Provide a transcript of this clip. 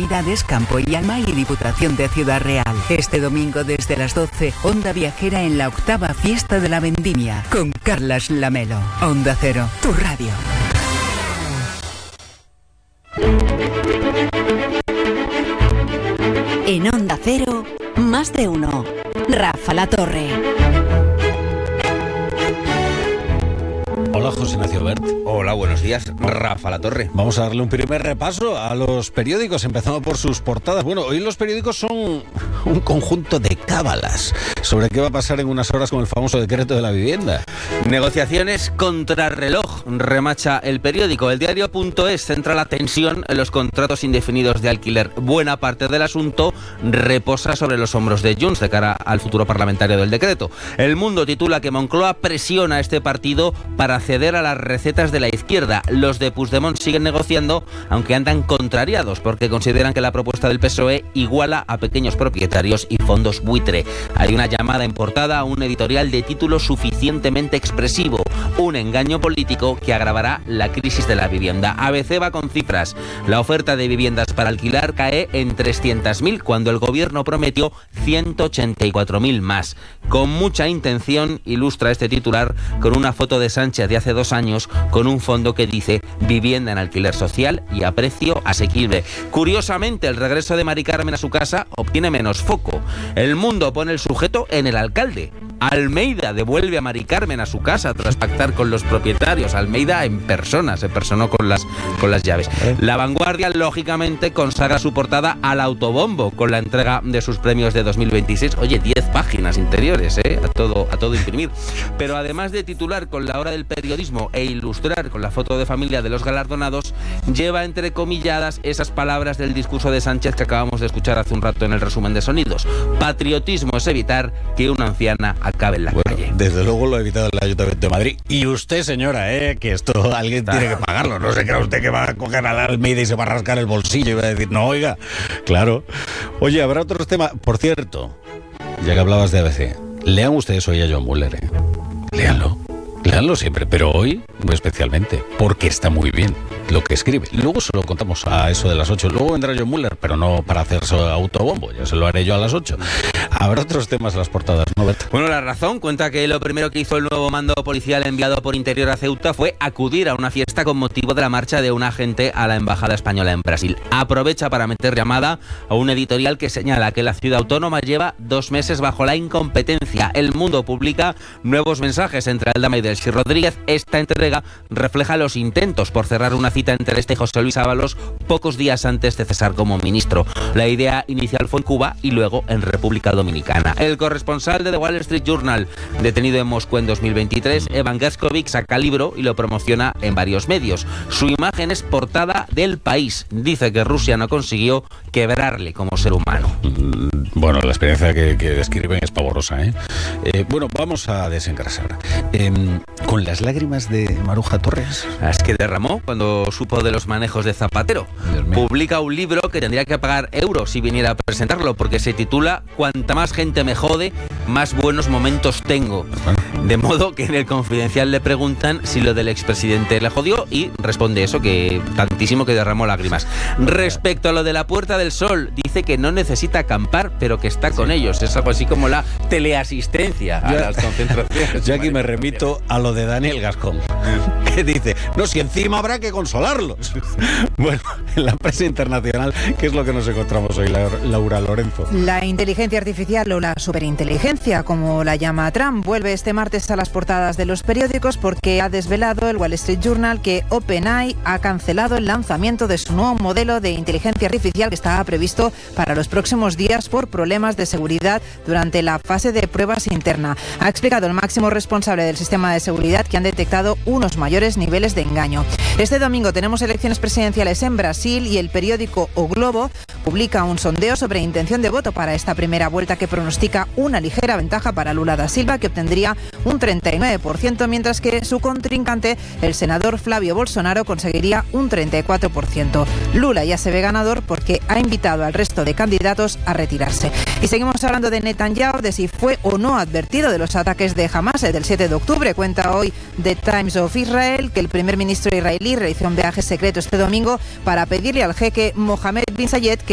Comunidades, Campo y Alma y Diputación de Ciudad Real. Este domingo desde las 12, Onda Viajera en la 8ª Fiesta de la Vendimia con Carlas Lamelo. Onda Cero, tu radio. En Onda Cero, más de uno. Rafa La Torre. Hola, José Ignacio Bert. Hola, buenos días, Rafa La Torre. Vamos a darle un primer repaso a los periódicos, empezando por sus portadas. Bueno, hoy los periódicos son un conjunto de cábalas sobre qué va a pasar en unas horas con el famoso decreto de la vivienda. Negociaciones contrarreloj, remacha el periódico. El diario.es centra la tensión en los contratos indefinidos de alquiler. Buena parte del asunto reposa sobre los hombros de Junts de cara al futuro parlamentario del decreto. El Mundo titula que Moncloa presiona a este partido para ceder a las recetas de la izquierda. Los de Puigdemont siguen negociando, aunque andan contrariados, porque consideran que la propuesta del PSOE iguala a pequeños propietarios y fondos buitre. Hay una llamada en portada a un editorial de título suficientemente expresivo, un engaño político que agravará la crisis de la vivienda. ABC va con cifras. La oferta de viviendas para alquilar cae en 300.000 cuando el gobierno prometió 184.000 más. Con mucha intención ilustra este titular con una foto de Sánchez de hace 2 años con un fondo que dice vivienda en alquiler social y a precio asequible. Curiosamente, el regreso de Mari Carmen a su casa obtiene menos foco. El Mundo pone el sujeto en el alcalde. Almeida devuelve a Mari Carmen a su casa tras pactar con los propietarios. Almeida en persona, se personó con las llaves. La Vanguardia, lógicamente, consagra su portada al autobombo con la entrega de sus premios de 2026. Oye, 10 páginas interiores, a todo imprimir. Pero además de titular con la hora del periodismo e ilustrar con la foto de familia de los galardonados, lleva entrecomilladas esas palabras del discurso de Sánchez que acabamos de escuchar hace un rato en el resumen de sonidos. Patriotismo es evitar que una anciana acabe en la calle. Desde luego lo ha evitado el Ayuntamiento de Madrid. Y usted, señora, que esto alguien tiene que pagarlo. No se crea usted que va a coger a la Almeida y se va a rascar el bolsillo y va a decir, no, oiga, claro. Oye, habrá otros temas. Por cierto, ya que hablabas de ABC, lean ustedes hoy a John Muller, Léanlo siempre, pero hoy muy especialmente, porque está muy bien lo que escribe. Luego se lo contamos a eso de las 8. Luego vendrá John Muller, pero no para hacerse autobombo, ya se lo haré yo a las 8. Habrá otros temas en las portadas, ¿no, Berta? Bueno, La Razón cuenta que lo primero que hizo el nuevo mando policial enviado por Interior a Ceuta fue acudir a una fiesta con motivo de la marcha de un agente a la Embajada Española en Brasil. Aprovecha para meter llamada a un editorial que señala que la ciudad autónoma lleva 2 meses bajo la incompetencia. El Mundo publica nuevos mensajes entre Aldama y Delcy Rodríguez. Esta entrega refleja los intentos por cerrar una cita entre este y José Luis Ábalos pocos días antes de cesar como ministro. La idea inicial fue en Cuba y luego en República Dominicana. El corresponsal de The Wall Street Journal, detenido en Moscú en 2023, Evan Gershkovich, saca libro y lo promociona en varios medios. Su imagen es portada del País. Dice que Rusia no consiguió quebrarle como ser humano. Bueno, la experiencia que describen es pavorosa, Bueno, vamos a desengrasar. Con las lágrimas de Maruja Torres. Es que derramó cuando supo de los manejos de Zapatero. Publica un libro que tendría que pagar euros si viniera a presentarlo, porque se titula Cuanta más gente me jode, más buenos momentos tengo. De modo que en el Confidencial le preguntan si lo del expresidente le jodió y responde eso, que tantísimo que derramó lágrimas. Respecto a lo de la Puerta del Sol, dice que no necesita acampar, pero que está con ellos. Es algo así como la teleasistencia a las concentraciones. Yo aquí me remito a lo de Daniel Gascón, que dice, no, si encima habrá que consolarlos. Bueno, en la prensa internacional, ¿qué es lo que nos encontramos hoy, Laura Lorenzo? La inteligencia artificial o la superinteligencia, como la llama Trump, vuelve este martes a las portadas de los periódicos porque ha desvelado el Wall Street Journal que OpenAI ha cancelado el lanzamiento de su nuevo modelo de inteligencia artificial que estaba previsto para los próximos días por problemas de seguridad durante la fase de pruebas interna. Ha explicado el máximo responsable del sistema de seguridad que han detectado unos mayores niveles de engaño. Este domingo tenemos elecciones presidenciales en Brasil y el periódico O Globo publica un sondeo sobre intención de voto para esta primera vuelta que pronostica una ligera ventaja para Lula da Silva, que obtendría un 39%, mientras que su contrincante, el senador Flavio Bolsonaro, conseguiría un 34%. Lula ya se ve ganador porque ha invitado al resto de candidatos a retirarse. Y seguimos hablando de Netanyahu, de si fue o no advertido de los ataques de Hamas del 7 de octubre. Cuenta hoy The Times of Israel que el primer ministro israelí realizó un viaje secreto este domingo para pedirle al jeque Mohammed bin Zayed que